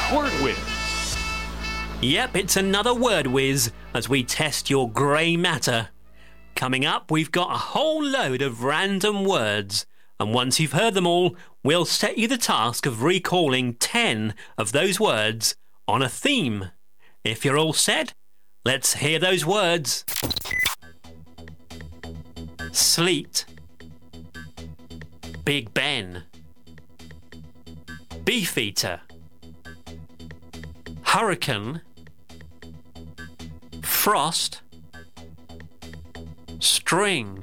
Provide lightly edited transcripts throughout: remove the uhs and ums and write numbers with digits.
Word Whiz. Yep, it's another word whiz as we test your grey matter. Coming up, we've got a whole load of random words, and once you've heard them all, we'll set you the task of recalling 10 of those words on a theme. If you're all set, let's hear those words. Sleet, Big Ben, Beefeater, Hurricane, Frost, String,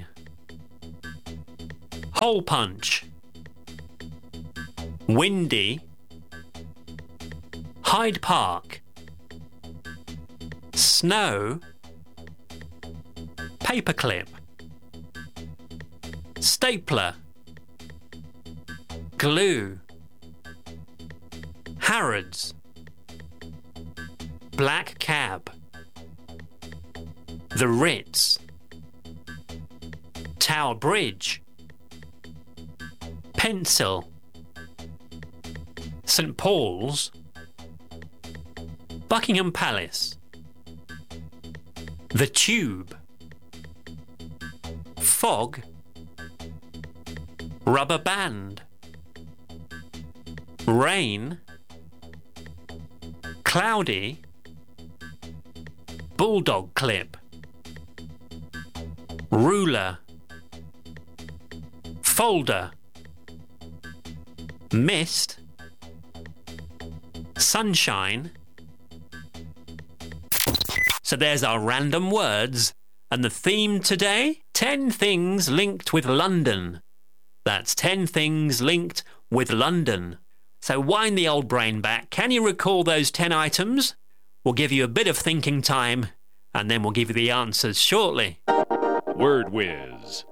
Hole punch, Windy, Hyde Park, Snow, Paperclip, Stapler, Glue, Harrods, Black Cab, The Ritz, Tower Bridge, Pencil, St Paul's, Buckingham Palace, The Tube, Fog, Rubber Band, Rain, Cloudy, Bulldog Clip, Ruler, Folder, Mist, Sunshine. So there's our random words, and the theme today, 10 things linked with London. That's 10 things linked with London. So wind the old brain back. Can you recall those 10 items? We'll give you a bit of thinking time, and then we'll give you the answers shortly. Word Whiz.